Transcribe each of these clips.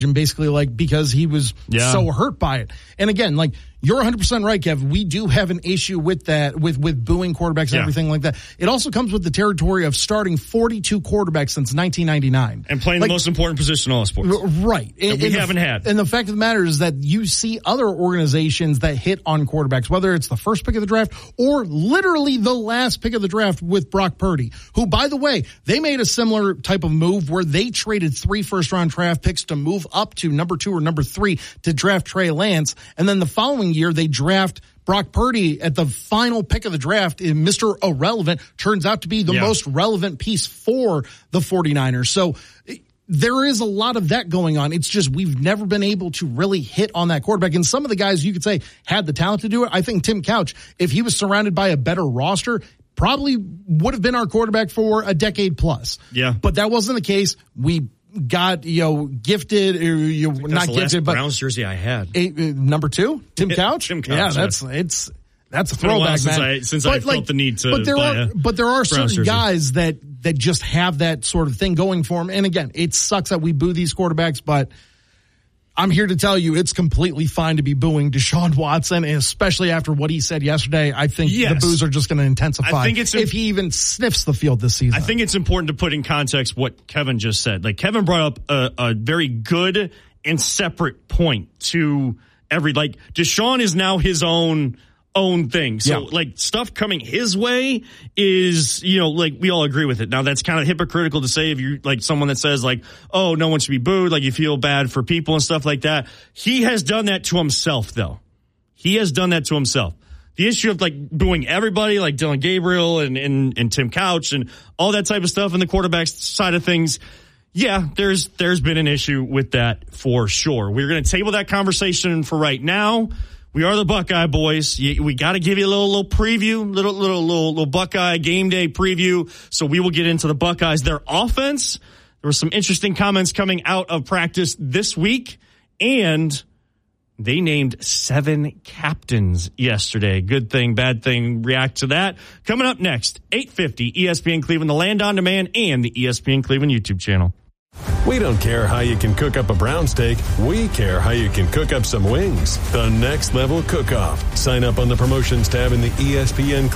basically, like, because he was so hurt by it. And again, like, you're 100% right, Kev. We do have an issue with that, with booing quarterbacks and everything like that. It also comes with the territory of starting 42 quarterbacks since 1999. And playing the most important position in all sports. Right. And we haven't had. And the fact of the matter is that you see other organizations that hit on quarterbacks, whether it's the first pick of the draft or literally the last pick of the draft with Brock Purdy, who, by the way, they made a similar type of move where they traded 3 first-round draft picks to move up to number 2 or number 3 to draft Trey Lance. And then the following year, they draft Brock Purdy at the final pick of the draft. Mr. Irrelevant turns out to be the most relevant piece for the 49ers. So there is a lot of that going on. It's just we've never been able to really hit on that quarterback. And some of the guys you could say had the talent to do it. I think Tim Couch, if he was surrounded by a better roster, probably would have been our quarterback for a decade plus. Yeah. But that wasn't the case. We got, gifted, not gifted, but Browns jersey I had. Number 2, Tim Couch. Tim Couch. Yeah, that's a throwback, man. Since I felt the need to but there are certain jersey. guys that just have that sort of thing going for them. And again, it sucks that we boo these quarterbacks, but I'm here to tell you it's completely fine to be booing Deshaun Watson, and especially after what he said yesterday. I think the boos are just going to intensify if he even sniffs the field this season. I think it's important to put in context what Kevin just said. Like, Kevin brought up a very good and separate point to Deshaun is now his own thing. So stuff coming his way is, we all agree with it. Now that's kind of hypocritical to say if you're like someone that says oh, no one should be booed, like you feel bad for people and stuff like that. He has done that to himself though. He has done that to himself. The issue of booing everybody like Dylan Gabriel and Tim Couch and all that type of stuff and the quarterback side of things. Yeah, there's been an issue with that for sure. We're going to table that conversation for right now. We are the Buckeye boys. We got to give you a little preview, little Buckeye game day preview. So we will get into the Buckeyes, their offense. There were some interesting comments coming out of practice this week, and they named 7 captains yesterday. Good thing, bad thing. React to that. Coming up next, 8:50 ESPN Cleveland, the Land on Demand, and the ESPN Cleveland YouTube channel. We don't care how you can cook up a brown steak. We care how you can cook up some wings. The Next Level Cook-Off. Sign up on the promotions tab in the ESPN.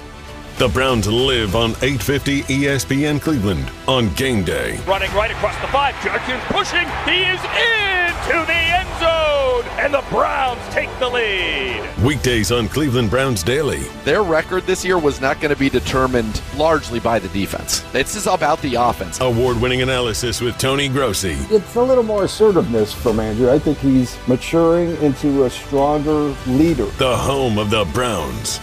The Browns live on 850 ESPN Cleveland on game day. Running right across the 5. Judkins pushing. He is into the end zone. And the Browns take the lead. Weekdays on Cleveland Browns Daily. Their record this year was not going to be determined largely by the defense. This is about the offense. Award-winning analysis with Tony Grossi. It's a little more assertiveness from Andrew. I think he's maturing into a stronger leader. The home of the Browns.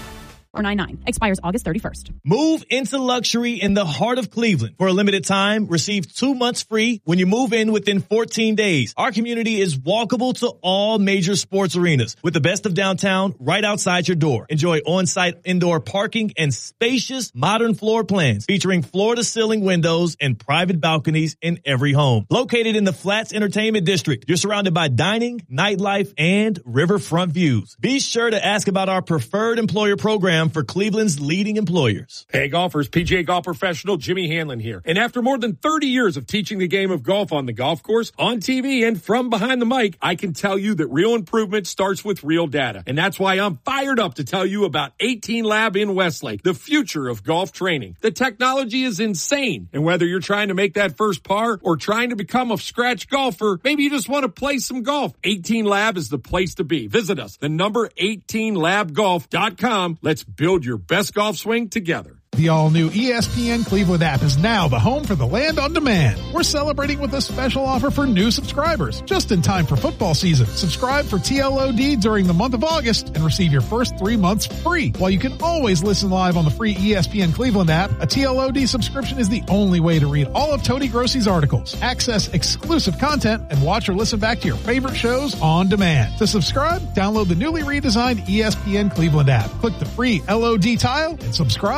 499 expires August 31st. Move into luxury in the heart of Cleveland. For a limited time, receive 2 months free when you move in within 14 days. Our community is walkable to all major sports arenas with the best of downtown right outside your door. Enjoy on-site indoor parking and spacious modern floor plans featuring floor-to-ceiling windows and private balconies in every home. Located in the Flats Entertainment District, you're surrounded by dining, nightlife, and riverfront views. Be sure to ask about our preferred employer program for Cleveland's leading employers. Hey golfers, PGA Golf Professional Jimmy Hanlon here. And after more than 30 years of teaching the game of golf on the golf course, on TV, and from behind the mic, I can tell you that real improvement starts with real data. And that's why I'm fired up to tell you about 18 Lab in Westlake, the future of golf training. The technology is insane. And whether you're trying to make that first par or trying to become a scratch golfer, maybe you just want to play some golf, 18 Lab is the place to be. Visit us, the number 18labgolf.com. Let's build your best golf swing together. The all-new ESPN Cleveland app is now the home for the Land on Demand. We're celebrating with a special offer for new subscribers, just in time for football season. Subscribe for TLOD during the month of August and receive your first 3 months free. While you can always listen live on the free ESPN Cleveland app, a TLOD subscription is the only way to read all of Tony Grossi's articles, access exclusive content, and watch or listen back to your favorite shows on demand. To subscribe, download the newly redesigned ESPN Cleveland app. Click the free LOD tile and subscribe today.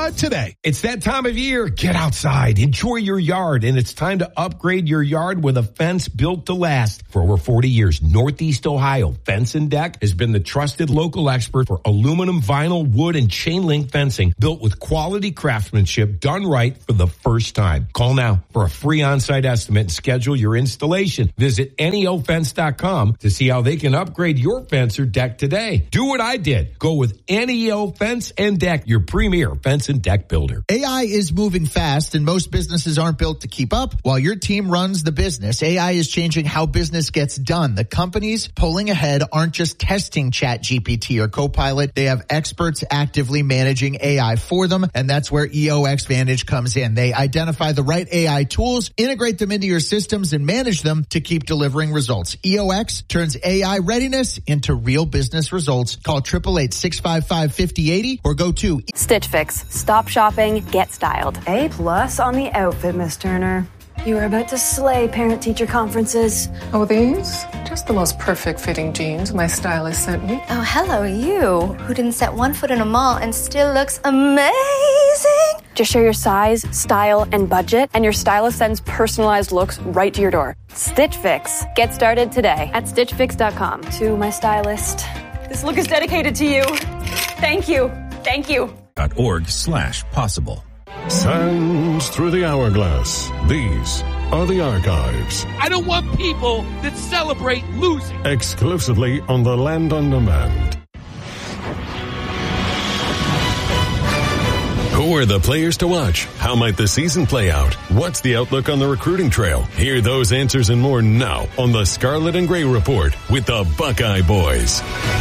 today. It's that time of year. Get outside, enjoy your yard, and it's time to upgrade your yard with a fence built to last. For over 40 years, Northeast Ohio Fence and Deck has been the trusted local expert for aluminum, vinyl, wood, and chain link fencing built with quality craftsmanship done right for the first time. Call now for a free on-site estimate and schedule your installation. Visit NEOFence.com to see how they can upgrade your fence or deck today. Do what I did. Go with NEO Fence and Deck, your premier fence and deck builder. AI is moving fast and most businesses aren't built to keep up. While your team runs the business, AI is changing how business gets done. The companies pulling ahead aren't just testing ChatGPT or Copilot. They have experts actively managing AI for them, and that's where EOX Vantage comes in. They identify the right AI tools, integrate them into your systems, and manage them to keep delivering results. EOX turns AI readiness into real business results. Call 888-655-5080 or go to Stitch Fix. Stop shopping, get styled. A+ on the outfit, Miss Turner. You are about to slay parent-teacher conferences. Oh, these? Just the most perfect fitting jeans my stylist sent me. Oh, hello, you, who didn't set one foot in a mall and still looks amazing. Just share your size, style, and budget, and your stylist sends personalized looks right to your door. Stitch Fix. Get started today at StitchFix.com. To my stylist, this look is dedicated to you. Thank you. Thank you. .org/possible. Sands through the hourglass. These are the archives. I don't want people that celebrate losing. Exclusively on the Land on Demand. Who are the players to watch? How might the season play out? What's the outlook on the recruiting trail? Hear those answers and more now on the Scarlet and Gray Report with the Buckeye Boys.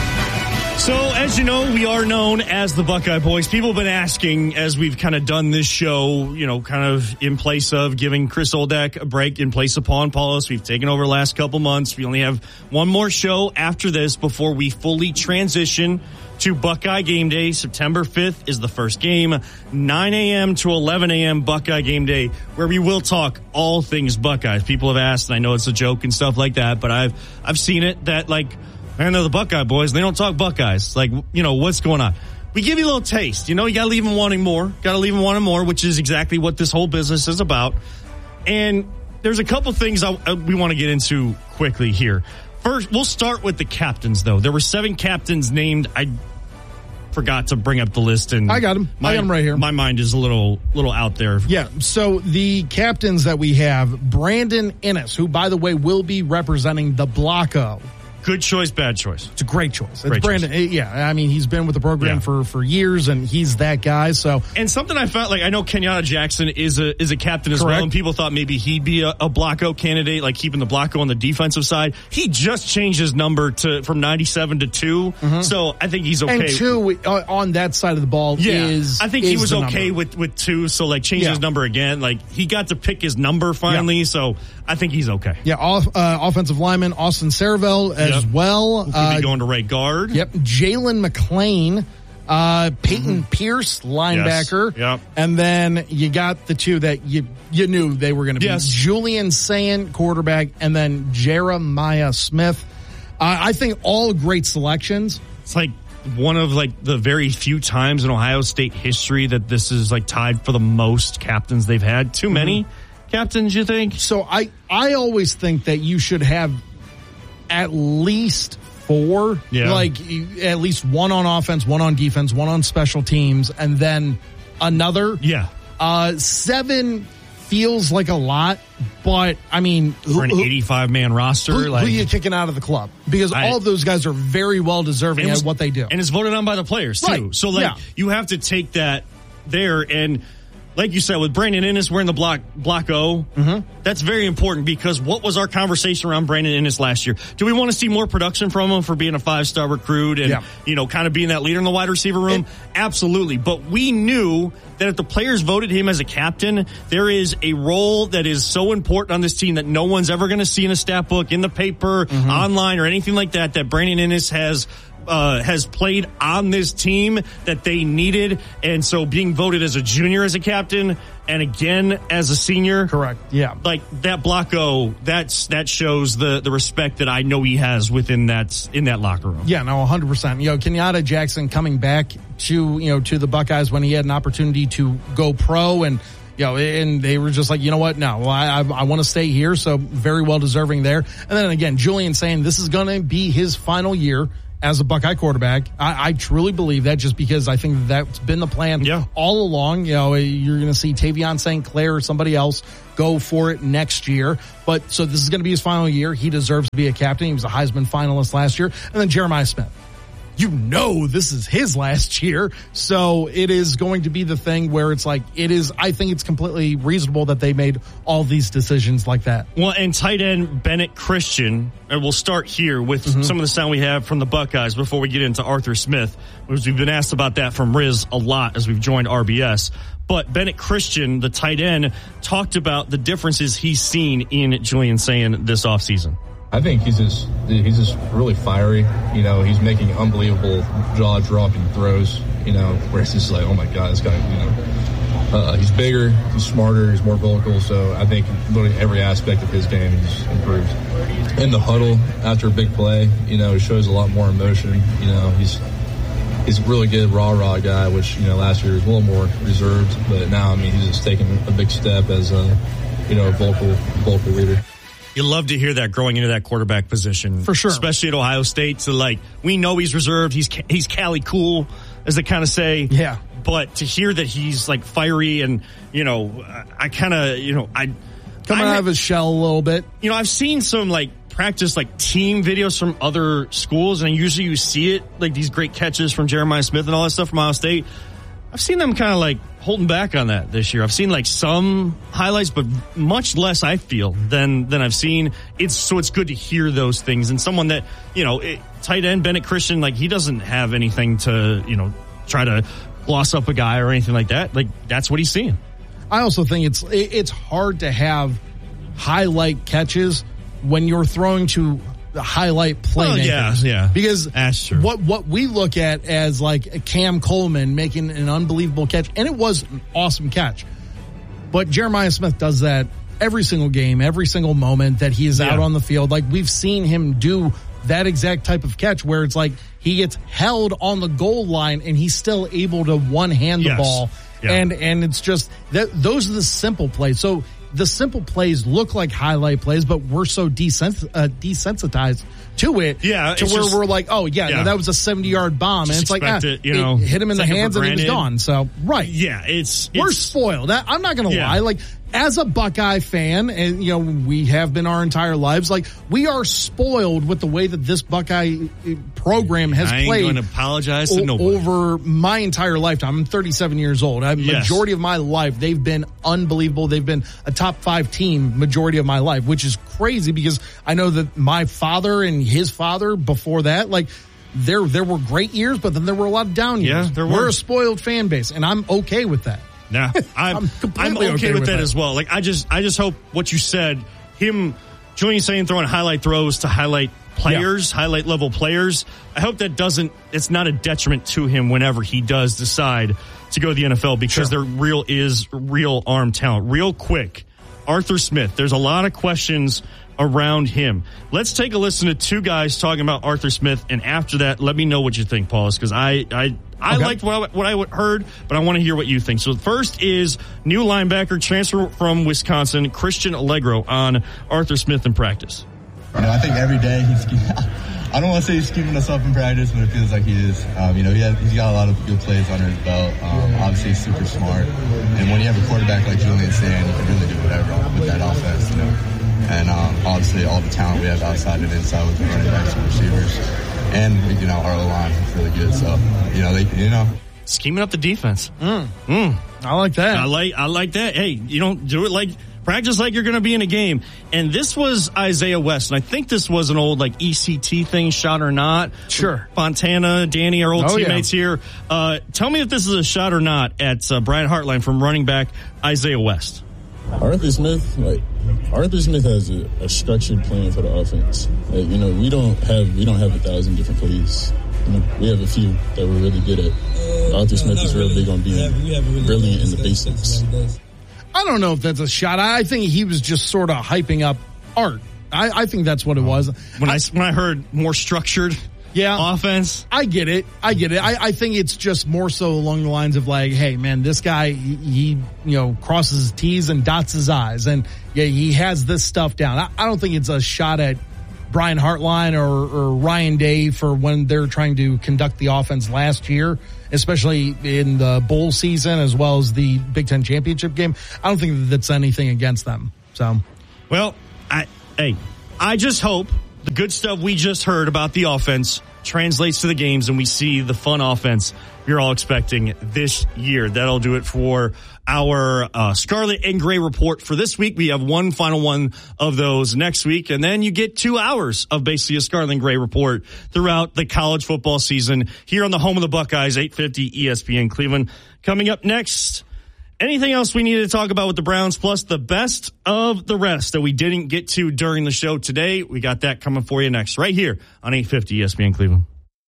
So, as you know, we are known as the Buckeye Boys. People have been asking as we've kind of done this show, you know, kind of in place of giving Chris Oldak a break, in place of Paul and Paulus. We've taken over the last couple months. We only have one more show after this before we fully transition to Buckeye Game Day. September 5th is the first game, 9 a.m. to 11 a.m. Buckeye Game Day, where we will talk all things Buckeyes. People have asked, and I know it's a joke and stuff like that, but I've seen it that, like, man, they're the Buckeye Boys. They don't talk Buckeyes. Like, you know, what's going on? We give you a little taste. You know, you got to leave them wanting more. Got to leave them wanting more, which is exactly what this whole business is about. And there's a couple things we want to get into quickly here. First, we'll start with the captains, though. There were 7 captains named. I forgot to bring up the list, and I got them. I got them right here. My mind is a little out there. Yeah. So the captains that we have, Brandon Innes, who, by the way, will be representing the Blocko. Good choice, bad choice. It's a great choice. Great Brandon. choice. Yeah, I mean, he's been with the program for years, and he's that guy. So, and something I felt like, I know Kenyatta Jackson is a captain as well, and people thought maybe he'd be a Blocko candidate, like keeping the Blocko on the defensive side. He just changed his number from 97 to 2, so I think he's okay. And 2 on that side of the ball is. I think he was okay with 2, so like change his number again. Like he got to pick his number finally, so I think he's okay. Yeah, offensive lineman Austin Saravel as well. Who could be going to right guard. Yep, Jalen McClain, Peyton Pierce, linebacker. Yep. And then you got the 2 that you knew they were going to be. Yes. Julian Sand, quarterback, and then Jeremiah Smith. I think all great selections. It's like one of like the very few times in Ohio State history that this is like tied for the most captains they've had. Too many captains, you think? So I always think that you should have at least 4, like at least 1 on offense, 1 on defense, 1 on special teams, and then another. 7 feels like a lot, but I mean, for an 85-man roster, who are you kicking out of the club? Because all of those guys are very well deserving at what they do, and it's voted on by the players too. Right. So like you have to take that there and. Like you said, with Brandon Innes wearing the block O, that's very important because what was our conversation around Brandon Innes last year? Do we want to see more production from him for being a 5-star recruit and, you know, kind of being that leader in the wide receiver room? Absolutely. But we knew that if the players voted him as a captain, there is a role that is so important on this team that no one's ever going to see in a stat book, in the paper, online, or anything like that, that Brandon Innes has has played on this team that they needed. And so being voted as a junior as a captain and again as a senior. Correct. Yeah. Like that block O, that shows the respect that I know he has in that locker room. Yeah, no, 100%. Kenyatta Jackson coming back to the Buckeyes when he had an opportunity to go pro, and and they were just like, you know what? No, I want to stay here. So very well deserving there. And then again, Julian saying this is going to be his final year as a Buckeye quarterback. I truly believe that, just because I think that's been the plan all along. You're going to see Tavion St. Clair or somebody else go for it next year. But so this is going to be his final year. He deserves to be a captain. He was a Heisman finalist last year. And then Jeremiah Smith. This is his last year. So it is going to be the thing where it's like, I think it's completely reasonable that they made all these decisions like that. Well, and tight end Bennett Christian, and we'll start here with some of the sound we have from the Buckeyes before we get into Arthur Smith, because we've been asked about that from Riz a lot as we've joined RBS. But Bennett Christian, the tight end, talked about the differences he's seen in Julian Sayin this offseason. I think he's just really fiery. He's making unbelievable jaw-dropping throws. Where it's just like, oh my God, this guy. He's bigger, he's smarter, he's more vocal. So I think literally every aspect of his game is improved. In the huddle after a big play, he shows a lot more emotion. He's a really good rah-rah guy, which last year was a little more reserved, but now he's just taking a big step as a vocal leader. You love to hear that growing into that quarterback position. For sure. Especially at Ohio State. So, we know he's reserved. He's Cali cool, as they kind of say. Yeah. But to hear that he's, fiery and, I kind of, coming out of his shell a little bit. I've seen some, practice, team videos from other schools, and usually you see it, these great catches from Jeremiah Smith and all that stuff from Ohio State. I've seen them kind of holding back on that this year. I've seen some highlights, but much less, I feel, than I've seen. It's good to hear those things. And someone that, tight end Bennett Christian, he doesn't have anything to, try to gloss up a guy or anything like that. That's what he's seeing. I also think it's hard to have highlight catches when you're throwing to the highlight playmakers. Yeah. Because that's true. What we look at as a Cam Coleman making an unbelievable catch, and it was an awesome catch. But Jeremiah Smith does that every single game, every single moment that he is out on the field. We've seen him do that exact type of catch where it's he gets held on the goal line and he's still able to one-hand the ball. Yeah. And it's just those are the simple plays. So the simple plays look like highlight plays, but we're so desensitized to it. Yeah, to where we're like, oh yeah, no, that was a 70-yard bomb, just and it's it hit him in the hands and he was gone. So right, yeah, we're spoiled. I'm not going to lie. As a Buckeye fan, and we have been our entire lives, we are spoiled with the way that this Buckeye program has played. I ain't going to apologize to nobody. Over my entire lifetime. I'm 37 years old. Majority of my life, they've been unbelievable. They've been a top 5 team majority of my life, which is crazy because I know that my father and his father before that, there were great years, but then there were a lot of down years. Yeah, we're a spoiled fan base, and I'm okay with that. Yeah, I'm okay with that as well. I just hope what you said, Julian Sayin throwing highlight throws to highlight players, highlight level players. I hope that it's not a detriment to him whenever he does decide to go to the NFL, because there is real arm talent. Real quick, Arthur Smith, there's a lot of questions around him. Let's take a listen to two guys talking about Arthur Smith, and after that, let me know what you think, Paulus, because I liked what I heard, but I want to hear what you think. So first is new linebacker transfer from Wisconsin, Christian Allegro, on Arthur Smith in practice. I think every day I don't want to say he's keeping us up in practice, but it feels like he is. He's got a lot of good plays under his belt. Obviously, he's super smart. And when you have a quarterback like Julian Sayin, you can really do whatever with that offense, And obviously, all the talent we have outside and inside with the running backs and receivers. And, our O-line is really good. So, scheming up the defense. I like that. I like that. Hey, you don't do it practice like you're going to be in a game. And this was Isaiah West, and I think this was an old ECT thing, shot or not. Sure. Fontana, Danny, our old teammates here. Tell me if this is a shot or not at Brian Hartline from running back Isaiah West. Arthur Smith has a structured plan for the offense. We don't have 1,000 different plays. we have a few that we're really good at. Arthur Smith is real big on being brilliant in the basics. I don't know if that's a shot. I think he was just sort of hyping up Art. I think that's what it was. When I heard more structured offense. I get it. I think it's just more so along the lines of like, hey, man, this guy, he crosses his T's and dots his I's. And, he has this stuff down. I don't think it's a shot at Brian Hartline or Ryan Day for when they're trying to conduct the offense last year, especially in the bowl season as well as the Big Ten championship game. I don't think that's anything against them. So, well, I just hope the good stuff we just heard about the offense translates to the games and we see the fun offense you're all expecting this year. That'll do it for our Scarlet and Gray report for this week. We have one final one of those next week, and then you get 2 hours of basically a Scarlet and Gray report throughout the college football season here on the home of the Buckeyes, 850 ESPN Cleveland. Coming up next, anything else we need to talk about with the Browns, plus the best of the rest that we didn't get to during the show today. We got that coming for you next, right here on 850 ESPN Cleveland.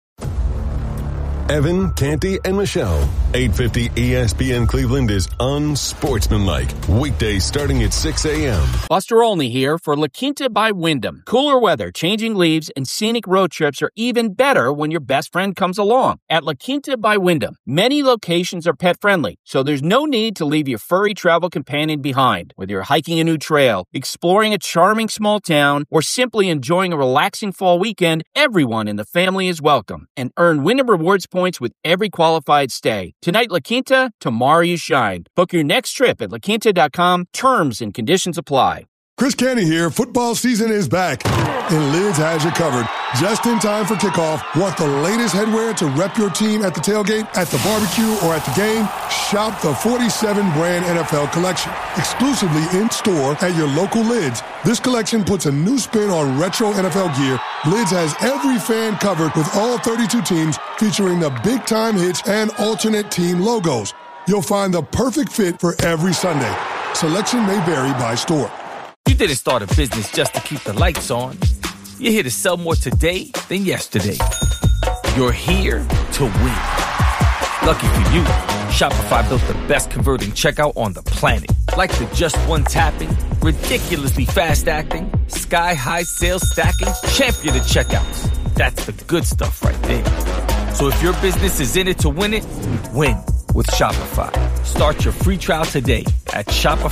Evan, Canty, and Michelle. 850 ESPN Cleveland is unsportsmanlike. Weekdays starting at 6 a.m. Buster Olney here for La Quinta by Wyndham. Cooler weather, changing leaves, and scenic road trips are even better when your best friend comes along. At La Quinta by Wyndham, many locations are pet-friendly, so there's no need to leave your furry travel companion behind. Whether you're hiking a new trail, exploring a charming small town, or simply enjoying a relaxing fall weekend, everyone in the family is welcome. And earn Wyndham Rewards points with every qualified stay. Tonight, La Quinta, tomorrow you shine. Book your next trip at laquinta.com. Terms and conditions apply. Chris Canty here. Football season is back, and Lids has you covered. Just in time for kickoff. Want the latest headwear to rep your team at the tailgate, at the barbecue, or at the game? Shop the 47 brand NFL collection. Exclusively in store at your local Lids. This collection puts a new spin on retro NFL gear. Lids has every fan covered with all 32 teams, featuring the big time hits and alternate team logos. You'll find the perfect fit for every Sunday. Selection may vary by store. You didn't start a business just to keep the lights on. You're here to sell more today than yesterday. You're here to win. Lucky for you, Shopify built the best converting checkout on the planet. Like the just one tapping, ridiculously fast acting, sky-high sales stacking, champion of checkouts. That's the good stuff right there. So if your business is in it to win it, win with Shopify. Start your free trial today at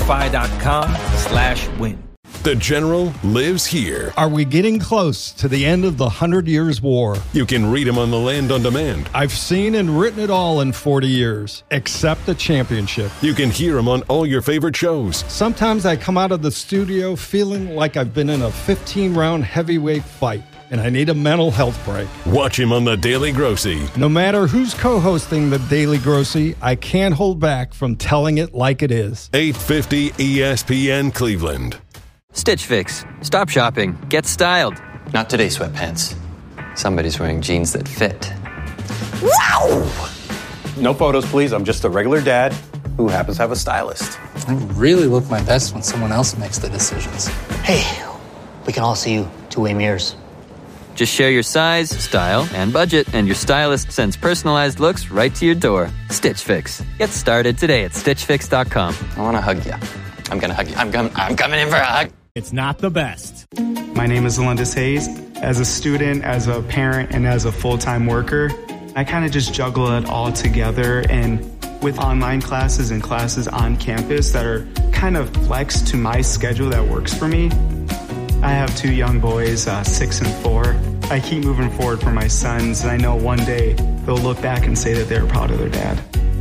shopify.com/win. The General lives here. Are we getting close to the end of the 100 Years' War? You can read him on the Land on Demand. I've seen and written it all in 40 years, except the championship. You can hear him on all your favorite shows. Sometimes I come out of the studio feeling like I've been in a 15-round heavyweight fight, and I need a mental health break. Watch him on The Daily Grossy. No matter who's co-hosting The Daily Grossy, I can't hold back from telling it like it is. 850 ESPN Cleveland. Stitch Fix. Stop shopping. Get styled. Not today, sweatpants. Somebody's wearing jeans that fit. Wow! No photos, please. I'm just a regular dad who happens to have a stylist. I really look my best when someone else makes the decisions. Hey, we can all see you two-way mirrors. Just share your size, style, and budget, and your stylist sends personalized looks right to your door. Stitch Fix. Get started today at StitchFix.com. I want to hug you. I'm going to hug you. I'm coming in for a hug. It's not the best. My name is Alundis Hayes. As a student, as a parent, and as a full-time worker, I kind of just juggle it all together. And with online classes and classes on campus that are kind of flexed to my schedule that works for me, I have two young boys, 6 and 4. I keep moving forward for my sons, and I know one day they'll look back and say that they're proud of their dad.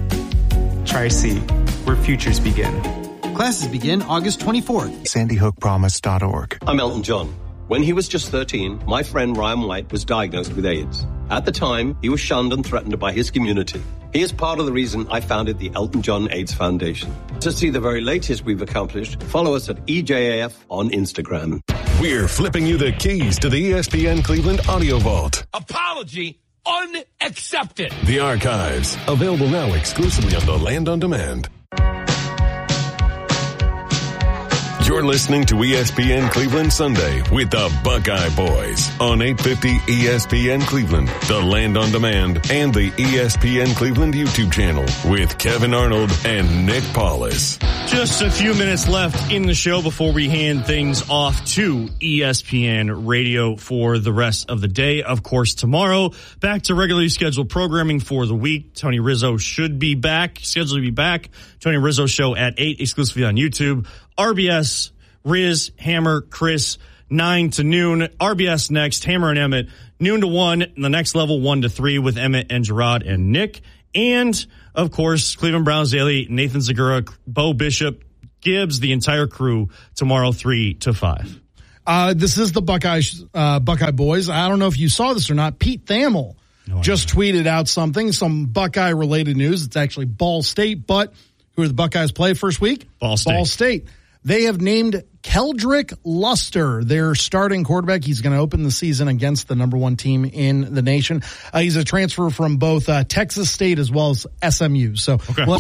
Tri-C, where futures begin. Classes begin August 24th. SandyHookPromise.org. I'm Elton John. When he was just 13, my friend Ryan White was diagnosed with AIDS. At the time, he was shunned and threatened by his community. He is part of the reason I founded the Elton John AIDS Foundation. To see the very latest we've accomplished, follow us at EJAF on Instagram. We're flipping you the keys to the ESPN Cleveland Audio Vault. Apology unaccepted. The archives, available now exclusively on the Land on Demand. You're listening to ESPN Cleveland Sunday with the Buckeye Boys on 850 ESPN Cleveland, the Land on Demand, and the ESPN Cleveland YouTube channel with Kevin Arnold and Nick Paulus. Just a few minutes left in the show before we hand things off to ESPN Radio for the rest of the day. Of course, tomorrow, back to regularly scheduled programming for the week. Tony Rizzo should be back, scheduled to be back. Tony Rizzo Show at 8, exclusively on YouTube. RBS, Riz, Hammer, Chris, 9 to noon. RBS next, Hammer and Emmett, noon to 1. And the next level, 1 to 3 with Emmett and Gerard and Nick. And, of course, Cleveland Browns Daily, Nathan Zagura, Bo Bishop, Gibbs, the entire crew, tomorrow, 3 to 5. This is the Buckeye Boys. I don't know if you saw this or not. Pete Thamel just tweeted out some Buckeye-related news. It's actually Ball State, but who are the Buckeyes play first week? Ball State. They have named Keldrick Luster their starting quarterback. He's going to open the season against the number 1 team in the nation. He's a transfer from both Texas State as well as SMU. So